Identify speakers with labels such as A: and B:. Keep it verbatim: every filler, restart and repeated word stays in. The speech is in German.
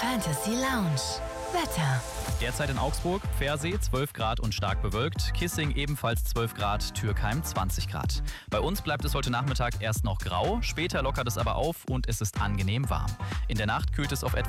A: Fantasy Lounge. Wetter.
B: Derzeit in Augsburg, Pfersee zwölf Grad und stark bewölkt, Kissing ebenfalls zwölf Grad, Türkheim zwanzig Grad. Bei uns bleibt es heute Nachmittag erst noch grau, später lockert es aber auf und es ist angenehm warm. In der Nacht kühlt es auf etwa